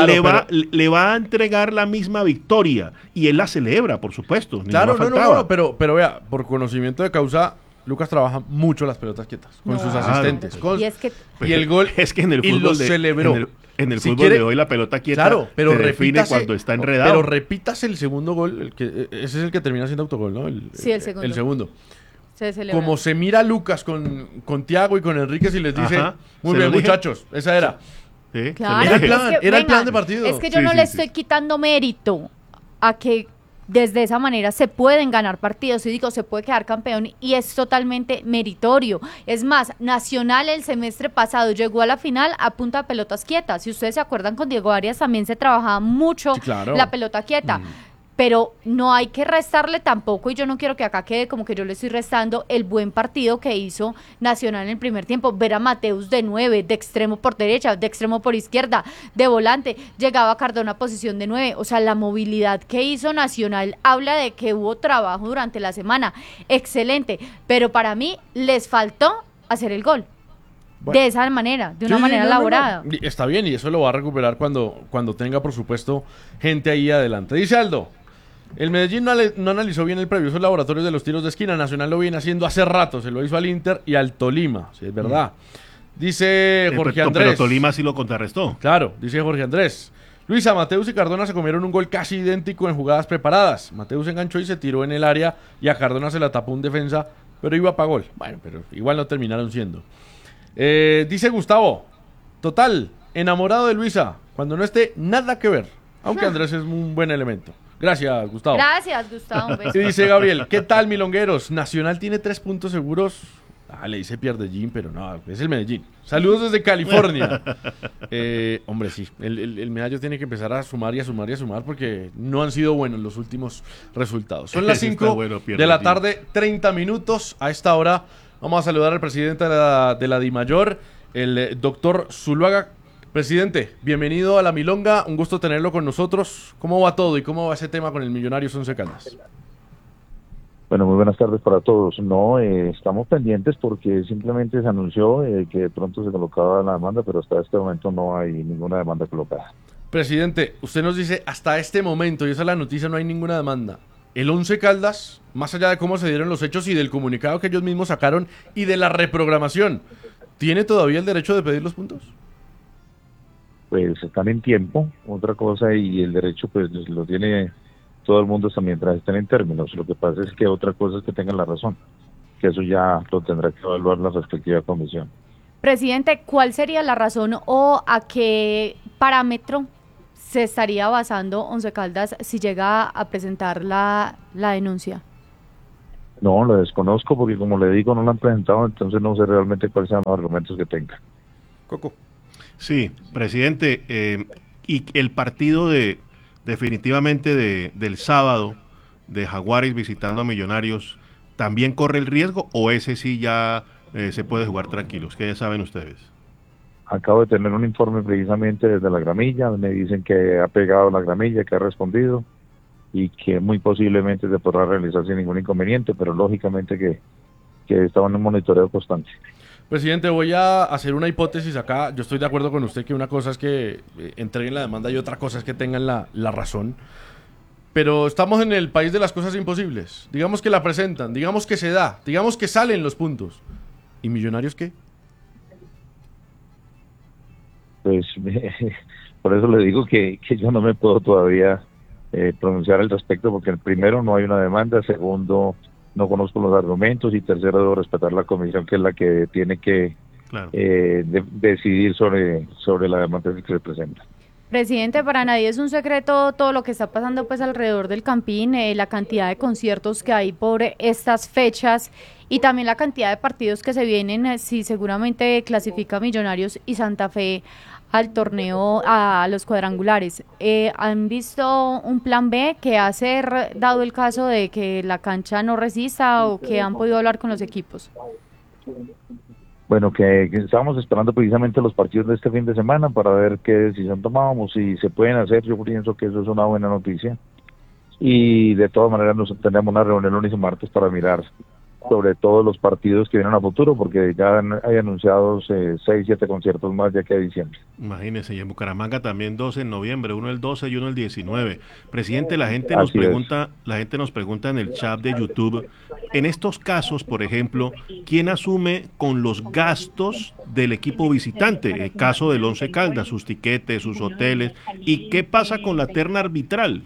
Le va a entregar la misma victoria y él la celebra, por supuesto. Claro, no, pero vea, por conocimiento de causa, Lucas trabaja mucho las pelotas quietas con sus asistentes. Y el gol es que en el fútbol lo celebró. En el fútbol de hoy la pelota quieta se define cuando está enredado. Pero repítase el segundo gol, ese es el que termina siendo autogol, ¿no? El segundo. El segundo. Como se mira Lucas con Thiago y con Enríquez y les dice, muy bien muchachos, esa era. Sí, claro, era el plan de partido. Es que yo no le estoy quitando mérito a que desde esa manera se pueden ganar partidos y digo, se puede quedar campeón y es totalmente meritorio. Es más, Nacional el semestre pasado llegó a la final a punta de pelotas quietas. Si ustedes se acuerdan, con Diego Arias también se trabajaba mucho la pelota quieta. Pero no hay que restarle tampoco, y yo no quiero que acá quede como que yo le estoy restando el buen partido que hizo Nacional en el primer tiempo. Ver a Mateus de 9, de extremo por derecha, de extremo por izquierda, de volante, llegaba Cardona a posición de 9, o sea, la movilidad que hizo Nacional habla de que hubo trabajo durante la semana, excelente, pero para mí les faltó hacer el gol. Bueno. de esa manera, de una Sí, manera no, no, no. elaborada. Y está bien, y eso lo va a recuperar cuando tenga, por supuesto, gente ahí adelante. Dice Aldo, el Medellín no analizó bien el previo, esos laboratorios de los tiros de esquina. Nacional lo viene haciendo hace rato, se lo hizo al Inter y al Tolima, si es verdad. Dice Jorge Andrés. Pero Tolima sí lo contrarrestó. Claro, dice Jorge Andrés. Luisa, Mateus y Cardona se comieron un gol casi idéntico en jugadas preparadas. Mateus enganchó y se tiró en el área y a Cardona se la tapó un defensa, pero iba para gol. Bueno, pero igual no terminaron siendo. Dice Gustavo, total, enamorado de Luisa, cuando no esté nada que ver. Aunque Andrés es un buen elemento. Gracias, Gustavo. Gracias, Gustavo. Un beso. Y dice Gabriel, ¿qué tal, milongueros? Nacional tiene 3 puntos seguros. Le dice Pierdellín, pero no, es el Medellín. Saludos desde California. Hombre, sí, el Medallo tiene que empezar a sumar y a sumar y a sumar porque no han sido buenos los últimos resultados. Son las 5 de la tarde, 30 minutos. A esta hora vamos a saludar al presidente de la DIMAYOR, el doctor Zuluaga. Presidente, bienvenido a La Milonga, un gusto tenerlo con nosotros. ¿Cómo va todo y cómo va ese tema con el Millonarios Once Caldas? Bueno, muy buenas tardes para todos. No, estamos pendientes porque simplemente se anunció que de pronto se colocaba la demanda, pero hasta este momento no hay ninguna demanda colocada. Presidente, usted nos dice hasta este momento, y esa es la noticia, no hay ninguna demanda. El Once Caldas, más allá de cómo se dieron los hechos y del comunicado que ellos mismos sacaron y de la reprogramación, ¿tiene todavía el derecho de pedir los puntos? Pues están en tiempo, otra cosa, y el derecho pues lo tiene todo el mundo hasta mientras estén en términos. Lo que pasa es que otra cosa es que tengan la razón, que eso ya lo tendrá que evaluar la respectiva comisión. Presidente, ¿cuál sería la razón o a qué parámetro se estaría basando Once Caldas si llega a presentar la denuncia? No, lo desconozco porque como le digo no lo han presentado, entonces no sé realmente cuáles sean los argumentos que tenga. Coco. Sí, presidente, y el partido definitivamente del sábado de Jaguares visitando a Millonarios, ¿también corre el riesgo o ese sí ya se puede jugar tranquilos? ¿Qué ya saben ustedes? Acabo de tener un informe precisamente desde la gramilla, me dicen que ha pegado la gramilla, que ha respondido y que muy posiblemente se podrá realizar sin ningún inconveniente, pero lógicamente que estaba en un monitoreo constante. Presidente, voy a hacer una hipótesis acá. Yo estoy de acuerdo con usted que una cosa es que entreguen la demanda y otra cosa es que tengan la razón. Pero estamos en el país de las cosas imposibles. Digamos que la presentan, digamos que se da, digamos que salen los puntos. ¿Y Millonarios qué? Pues por eso le digo que yo no me puedo todavía pronunciar al respecto, porque primero no hay una demanda, segundo no conozco los argumentos y tercero debo respetar la comisión que es la que tiene que claro. Decidir sobre la demanda que se presenta. Presidente, para nadie es un secreto todo lo que está pasando pues alrededor del Campín, la cantidad de conciertos que hay por estas fechas y también la cantidad de partidos que se vienen, si seguramente clasifica Millonarios y Santa Fe al torneo, a los cuadrangulares. ¿Han visto un plan B que hacer, dado el caso de que la cancha no resista, o que han podido hablar con los equipos? Bueno, que estábamos esperando precisamente los partidos de este fin de semana para ver qué decisión tomábamos, si se pueden hacer. Yo pienso que eso es una buena noticia y de todas maneras nos tenemos una reunión lunes y martes para mirar sobre todos los partidos que vienen a futuro, porque ya hay anunciados 6, 7 conciertos más ya que a diciembre. Imagínense, y en Bucaramanga también 12 en noviembre, uno el 12 y uno el 19. Presidente, la gente nos pregunta en el chat de YouTube, en estos casos, por ejemplo, ¿quién asume con los gastos del equipo visitante? El caso del Once Caldas, sus tiquetes, sus hoteles, ¿y qué pasa con la terna arbitral?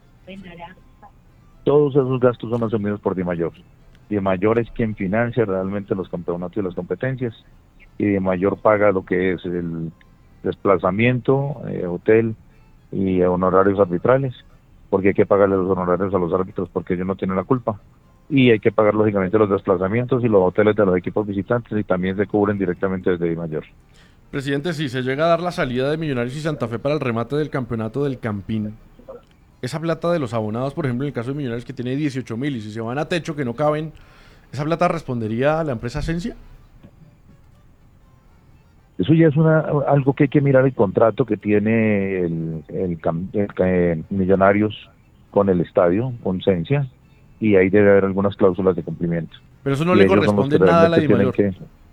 Todos esos gastos son asumidos por DIMAYOR. DIMAYOR es quien financia realmente los campeonatos y las competencias, y DIMAYOR paga lo que es el desplazamiento, hotel y honorarios arbitrales, porque hay que pagarle los honorarios a los árbitros porque ellos no tienen la culpa, y hay que pagar lógicamente los desplazamientos y los hoteles de los equipos visitantes, y también se cubren directamente desde DIMAYOR. Presidente, si se llega a dar la salida de Millonarios y Santa Fe para el remate del campeonato del Campín, esa plata de los abonados, por ejemplo, en el caso de Millonarios que tiene 18.000 y si se van a techo que no caben, ¿esa plata respondería a la empresa Esencia? Eso ya es algo que hay que mirar el contrato que tiene el Millonarios con el estadio, con Esencia, y ahí debe haber algunas cláusulas de cumplimiento. Pero eso no le corresponde nada a la DIMAYOR.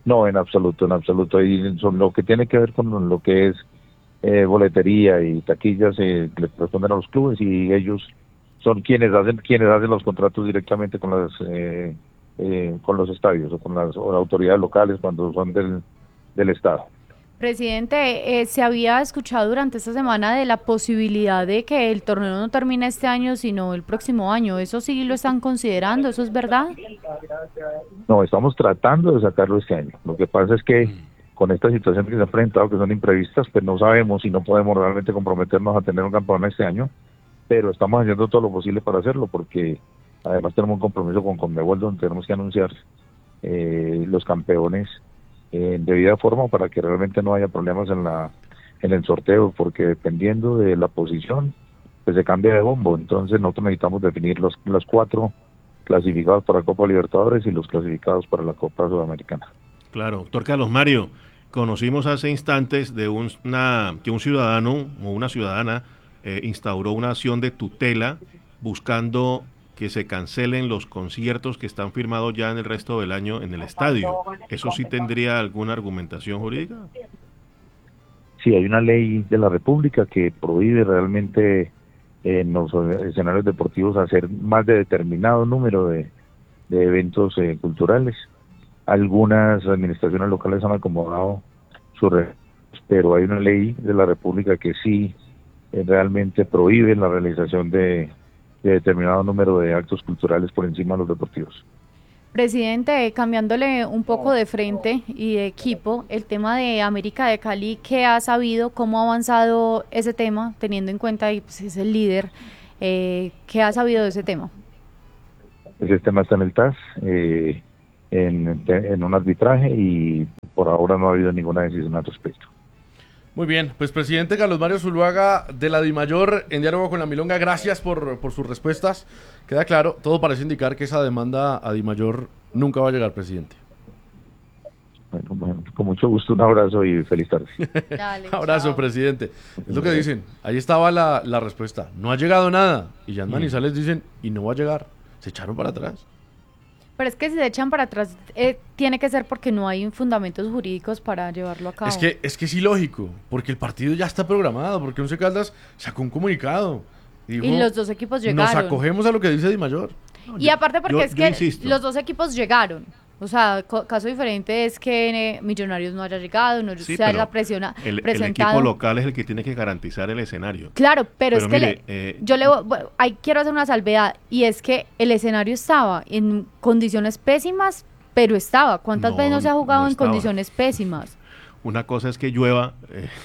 No, en absoluto, en absoluto. Y lo que tiene que ver con lo que es boletería y taquillas le corresponden a los clubes y ellos son quienes hacen los contratos directamente con los estadios o con las autoridades locales cuando son del estado. Presidente, se había escuchado durante esta semana de la posibilidad de que el torneo no termine este año, sino el próximo año. ¿Eso sí lo están considerando? ¿Eso es verdad? No, estamos tratando de sacarlo este año. Lo que pasa es que con esta situación que se ha enfrentado, que son imprevistas, pues no sabemos y no podemos realmente comprometernos a tener un campeón este año, pero estamos haciendo todo lo posible para hacerlo, porque además tenemos un compromiso con Conmebol donde tenemos que anunciar los campeones en debida forma para que realmente no haya problemas en el sorteo, porque dependiendo de la posición, pues se cambia de bombo. Entonces nosotros necesitamos definir los 4 clasificados para la Copa Libertadores y los clasificados para la Copa Sudamericana. Claro, doctor Carlos Mario, conocimos hace instantes de que un ciudadano o una ciudadana instauró una acción de tutela buscando que se cancelen los conciertos que están firmados ya en el resto del año en el estadio. ¿Eso sí tendría alguna argumentación jurídica? Sí, hay una ley de la República que prohíbe realmente en los escenarios deportivos hacer más de determinado número de eventos culturales. Algunas administraciones locales han acomodado su pero hay una ley de la República que sí realmente prohíbe la realización de determinado número de actos culturales por encima de los deportivos. Presidente, cambiándole un poco de frente y de equipo, el tema de América de Cali, ¿qué ha sabido? ¿Cómo ha avanzado ese tema, teniendo en cuenta que pues, es el líder? ¿Qué ha sabido de ese tema? Ese tema está en el TAS, en un arbitraje, y por ahora no ha habido ninguna decisión al respecto. Muy bien, pues presidente Carlos Mario Zuluaga de la DIMAYOR en diálogo con la Milonga, gracias por sus respuestas. Queda claro, todo parece indicar que esa demanda a DIMAYOR nunca va a llegar, presidente. Bueno, con mucho gusto, un abrazo y feliz tarde. Dale, Abrazo, chao. presidente. Es lo que dicen, ahí estaba la respuesta. No ha llegado nada. Y ya en Manizales dicen, y no va a llegar. Se echaron para atrás. Pero es que si se echan para atrás, tiene que ser porque no hay fundamentos jurídicos para llevarlo a cabo. Es que es ilógico, porque el partido ya está programado, porque Once Caldas sacó un comunicado. Dijo, y los dos equipos llegaron. Nos acogemos a lo que dice DIMAYOR. Y aparte porque yo insisto. los dos equipos llegaron. O sea, caso diferente es que Millonarios no haya llegado, no Sí, se haya el presentado. equipo local es el que tiene que garantizar el escenario. Claro, pero es que mire, quiero hacer una salvedad, y es que el escenario estaba en condiciones pésimas, pero estaba. ¿Cuántas veces no se ha jugado no en estaba. condiciones pésimas? Una cosa es que llueva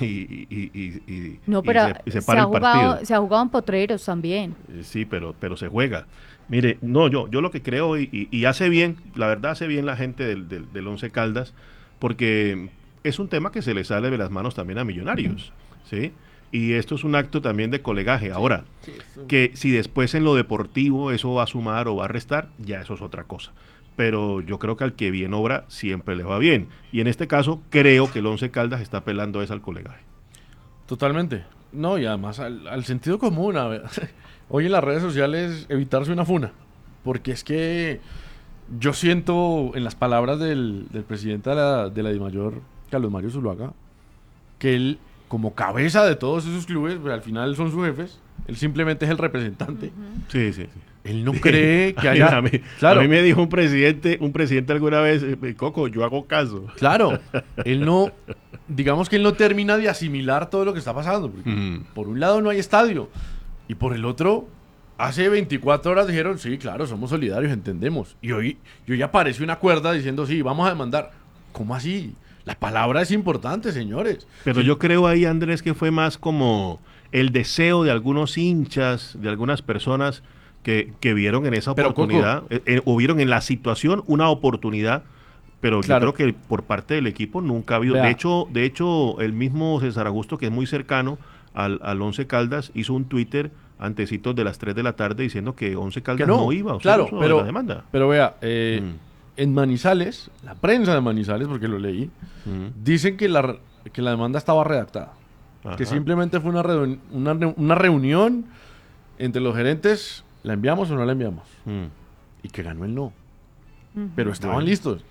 y No, pero se pare el partido. se ha jugado en potreros también. Sí, pero se juega. Mire, no, yo lo que creo, y hace bien, la verdad hace bien la gente del Once Caldas, porque es un tema que se le sale de las manos también a Millonarios, ¿sí? Y esto es un acto también de colegaje. Ahora, que si después en lo deportivo eso va a sumar o va a restar, ya eso es otra cosa. Pero yo creo que al que bien obra siempre le va bien. Y en este caso creo que el Once Caldas está apelando al colegaje. Totalmente. No, y además al sentido común. A ver, hoy en las redes sociales evitarse una funa. Porque es que yo siento en las palabras del presidente de la DIMAYOR, Carlos Mario Zuluaga, que él, como cabeza de todos esos clubes, pues, al final son sus jefes, él simplemente es el representante. Sí. Él no cree que haya... A mí me dijo un presidente alguna vez, Coco, yo hago caso. Claro, él no, digamos que él no termina de asimilar todo lo que está pasando. Porque por un lado no hay estadio, y por el otro, hace 24 horas dijeron, sí, claro, somos solidarios, entendemos. Y hoy apareció una cuerda diciendo, sí, vamos a demandar. ¿Cómo así? La palabra es importante, señores. Pero yo creo ahí, Andrés, que fue más como el deseo de algunos hinchas, de algunas personas que vieron en esa oportunidad, o vieron en la situación una oportunidad, pero claro, yo creo que por parte del equipo nunca ha habido. Vea. De hecho, el mismo César Augusto, que es muy cercano al Once Caldas, hizo un Twitter antecitos de las 3 de la tarde diciendo que Once Caldas no iba, o sea, claro, eso pero la demanda. Pero vea, en Manizales, la prensa de Manizales, porque lo leí, dicen que la demanda estaba redactada. Ajá. Que simplemente fue una reunión entre los gerentes, ¿la enviamos o no la enviamos? Y que ganó el no. Pero estaban listos.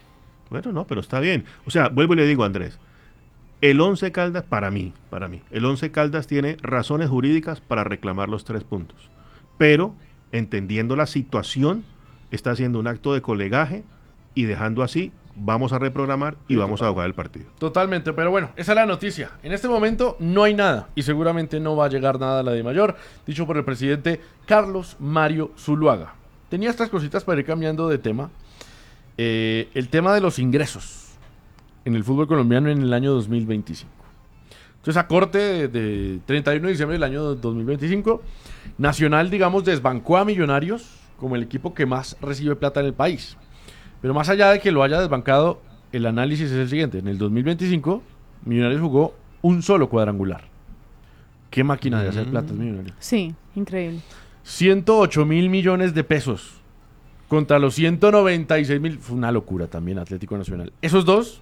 Bueno, no, pero está bien. O sea, vuelvo y le digo a Andrés, el Once Caldas, para mí, el Once Caldas tiene razones jurídicas para reclamar los 3 puntos. Pero, entendiendo la situación, está haciendo un acto de colegaje y dejando así, vamos a reprogramar y vamos a jugar el partido. Totalmente, pero bueno, esa es la noticia. En este momento no hay nada y seguramente no va a llegar nada a la DIMAYOR, dicho por el presidente Carlos Mario Zuluaga. Tenía estas cositas para ir cambiando de tema. El tema de los ingresos en el fútbol colombiano en el año 2025. Entonces, a corte de 31 de diciembre del año 2025, Nacional, digamos, desbancó a Millonarios como el equipo que más recibe plata en el país. Pero más allá de que lo haya desbancado, el análisis es el siguiente. En el 2025, Millonarios jugó un solo cuadrangular. ¿Qué máquina de hacer plata es Millonarios? Sí, increíble. 108 mil millones de pesos contra los 196 mil. Fue una locura también Atlético Nacional. Esos dos,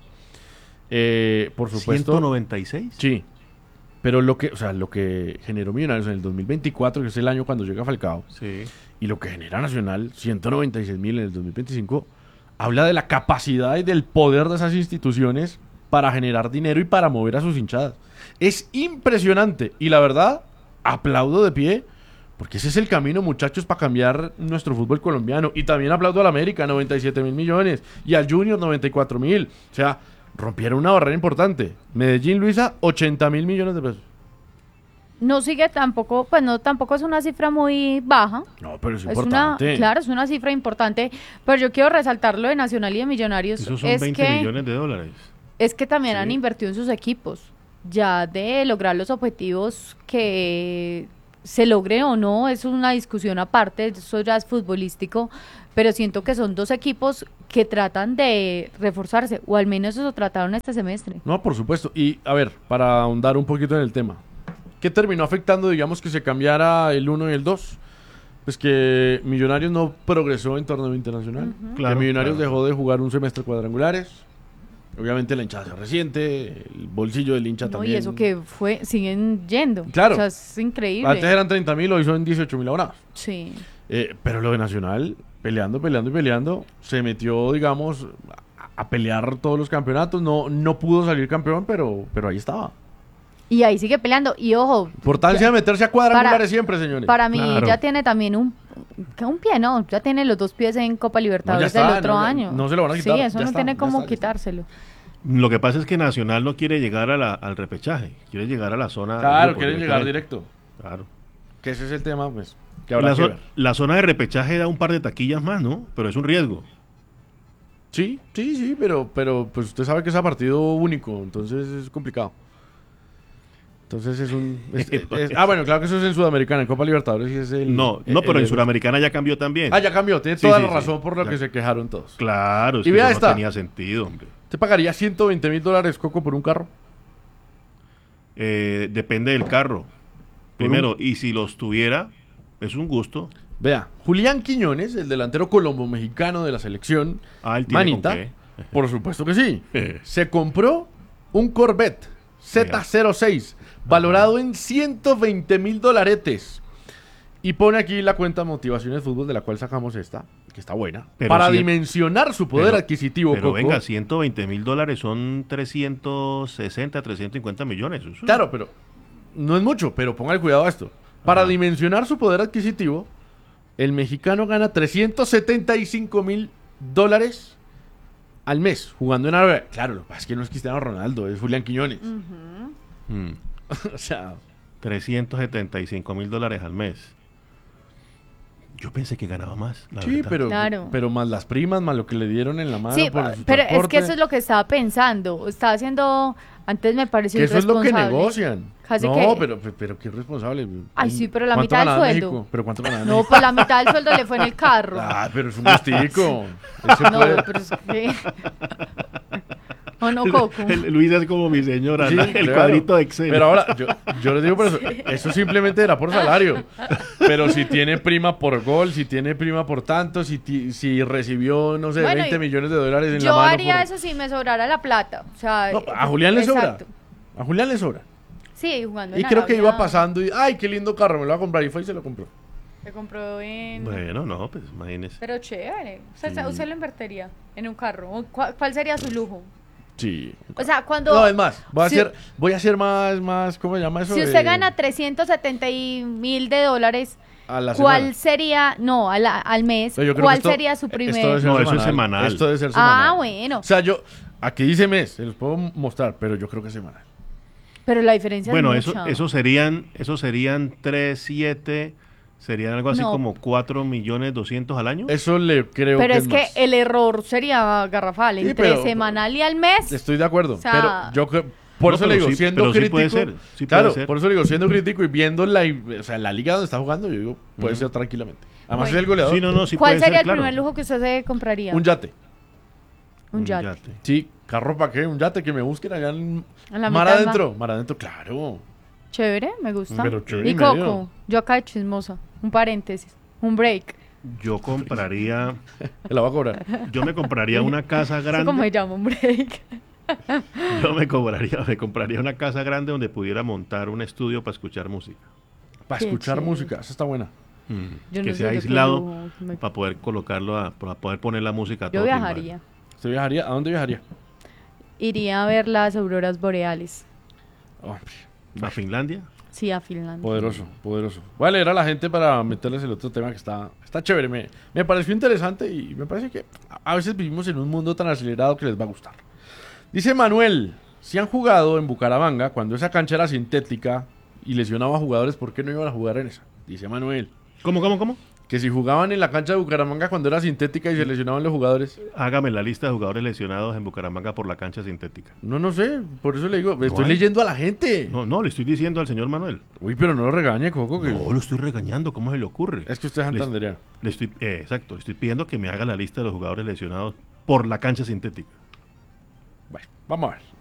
por supuesto. ¿196? Sí. Pero lo que generó Millonarios en el 2024, que es el año cuando llega Falcao, Sí. y lo que genera Nacional, 196 mil en el 2025, habla de la capacidad y del poder de esas instituciones para generar dinero y para mover a sus hinchadas. Es impresionante. Y la verdad, aplaudo de pie, porque ese es el camino, muchachos, para cambiar nuestro fútbol colombiano. Y también aplaudo al América, 97 mil millones, y al Junior, 94 mil. O sea, rompieron una barrera importante. Medellín, Luisa, 80 mil millones de pesos. No sigue tampoco, pues no, tampoco es una cifra muy baja. No, pero es Es importante. claro, es una cifra importante, pero yo quiero resaltar lo de Nacional y de Millonarios. Esos son es 20 que, millones de dólares. Es que también Sí. han invertido en sus equipos, ya de lograr los objetivos que se logre o no, es una discusión aparte, eso ya es futbolístico, pero siento que son dos equipos que tratan de reforzarse, o al menos eso trataron este semestre. No, por supuesto. Y, a ver, para ahondar un poquito en el tema, ¿qué terminó afectando, digamos, que se cambiara el 1 y el 2? Pues que Millonarios no progresó en torneo internacional. Claro, Que Millonarios claro. dejó de jugar un semestre cuadrangulares. Obviamente la hinchada se resiente, el bolsillo del hincha No, también. y eso que siguen yendo. Claro. O sea, es increíble. Antes eran 30 mil, hoy son 18 mil abonados. Sí. Pero lo de Nacional, peleando, se metió, digamos, a pelear todos los campeonatos. No pudo salir campeón, pero ahí estaba. Y ahí sigue peleando. Y ojo, Importancia de meterse a cuadrangulares Para- siempre, señores. para mí Claro. ya tiene también un pie, ¿no? Ya tiene los 2 pies en Copa Libertadores No, ya está, del otro no, ya- año. no se lo van a quitar, Sí, eso ya no está, tiene ya cómo está. quitárselo. Lo que pasa es que Nacional no quiere llegar al repechaje, quiere llegar a la zona. Claro, grupo quieren llegar directamente. directo. Claro. Que ese es el tema, pues, que habrá La, que zo- ver. la zona de repechaje da un par de taquillas más, ¿no? Pero es un riesgo. Sí, pero pues usted sabe que es a partido único, entonces es complicado. Entonces es un... bueno, claro que eso es en Sudamericana, en Copa Libertadores y es el... No, pero en Sudamericana ya cambió también. Ah, ya cambió, tiene Sí, toda sí, la sí. razón por lo Ya. que se quejaron todos. Claro, es Y que vea eso esta. no tenía sentido, hombre. ¿Usted pagaría $120,000, Coco, por un carro? Depende del carro. Primero, y si los tuviera, es un gusto. Vea, Julián Quiñones, el delantero colombo-mexicano de la selección, Ah, él tiene Manita, con qué. por supuesto que sí, se compró un Corvette Z06, valorado en $120,000. Y pone aquí la cuenta Motivaciones Fútbol, de la cual sacamos esta, que está buena, Pero para sí- dimensionar su poder pero- adquisitivo, Pero Coco. venga, $120,000 son 360, 350 millones. Eso- Claro, pero no es mucho, pero póngale cuidado a esto. Para Ajá. dimensionar su poder adquisitivo, el mexicano gana $375,000 al mes jugando en Árabe. Claro, lo que pasa es que no es Cristiano Ronaldo, es Julián Quiñones. Mm, O sea, $375,000 al mes. Yo pensé que ganaba más. La sí, verdad. Claro. pero más las primas, más lo que le dieron en la mano. Sí, por su pero es transporte, que eso es lo que estaba pensando. Estaba haciendo, antes me pareció que eso es lo que irresponsable. negocian. Casi no, que- pero qué irresponsable. Ay, sí, pero la ¿Cuánto mitad del ganaba sueldo. México? ¿Pero cuánto ganaba No, México? pues la mitad del sueldo le fue en el carro. Ah, pero es un gustico. Él se No, puede- pero es que... ¿O no, Coco? Luis es como mi señora, Sí, ¿no? El claro. cuadrito de Excel. Pero ahora, yo les digo por eso, eso simplemente era por salario. Pero si tiene prima por gol, si tiene prima por tanto, si recibió, no sé, Bueno, $20 millones en la Yo mano. haría por- eso si me sobrara la plata. O sea, No, a Julián le sobra. exacto. A Julián le sobra. Sí, jugando Y en creo que Arabia. iba pasando y, ay, qué lindo carro, me lo va a comprar. Y fue y se lo compró. Se compró en... Bueno, no, pues imagínese. Pero chévere. Sí. ¿Usted lo invertiría en un carro? ¿O ¿Cuál sería su lujo? Sí. O sea, cuando... No, es más, si- voy a hacer más, ¿cómo se llama eso? Si usted gana $370,000 a la ¿cuál semana. sería, no, al mes, Pero yo creo que cuál esto- sería su esto primer... debe ser No, eso es semanal. Esto debe ser semanal. Ah, bueno. O sea, aquí dice mes, se los puedo mostrar, pero yo creo que semanal. Pero la diferencia Bueno, es mucha. eso serían 3.7, serían algo así No. como 4.200.000 al año. Eso le creo Pero que es que más. el error sería garrafal, Sí, entre pero- semanal y al mes. Estoy de acuerdo, O sea- pero yo por No, eso le pero digo, sí- siendo pero sí crítico, puede ser, sí claro, puede ser. por eso le digo, siendo crítico y viendo o sea, la liga donde está jugando, yo digo, puede ser tranquilamente. Además Bueno. es el goleador. Sí, no, sí ¿Cuál puede sería ser, el claro. primer lujo que usted se compraría? Un yate. Un yate. Sí, carro para qué, un yate que me busquen allá en En la mar mitad del adentro, mar adentro, claro. Chévere, me gusta. Pero chévere Y y medio. Coco, yo acá de chismosa. Un paréntesis, un break. Yo compraría, La va a cobrar. yo me compraría una casa ¿Eso cómo se grande. llama? Un break. Yo me compraría una casa grande donde pudiera montar un estudio para escuchar música. Para Qué escuchar chévere. música, esa está buena. Yo Que no sé sea yo qué aislado lujo me- para poder colocarlo, para poder poner la música a Yo todo timbal. viajaría. ¿Usted viajaría? ¿A dónde viajaría? Iría a ver las auroras boreales. Hombre, ¿A Finlandia? Sí, a Finlandia. poderoso, poderoso. Voy a leer a la gente para meterles el otro tema que está chévere. Me pareció interesante y me parece que a veces vivimos en un mundo tan acelerado que les va a gustar. Dice Manuel, si han jugado en Bucaramanga cuando esa cancha era sintética y lesionaba a jugadores, ¿por qué no iban a jugar en esa? Dice Manuel. ¿Cómo? Que si jugaban en la cancha de Bucaramanga cuando era sintética y se lesionaban los jugadores. Hágame la lista de jugadores lesionados en Bucaramanga por la cancha sintética. No sé, por eso le digo, estoy ¿Cuál? leyendo a la gente. No, le estoy diciendo al señor Manuel. Uy, pero no lo regañe, Coco. Que No, lo estoy regañando, ¿cómo se le ocurre? es que usted es Le- santandereano. Exacto, le estoy pidiendo que me haga la lista de los jugadores lesionados por la cancha sintética. Bueno, vamos a ver.